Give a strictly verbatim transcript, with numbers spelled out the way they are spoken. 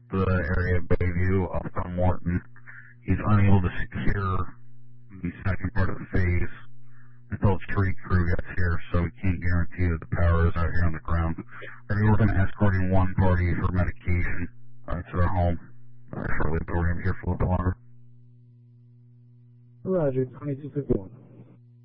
the area of Bayview off on Morton. He's unable to secure the second part of the phase until the street crew gets here, so we can't guarantee that the power is out here on the ground. We're going to be working on escorting one party for medication uh, to their home uh, shortly, but we're going to be here for a little bit longer. Roger, twenty-two fifty-one.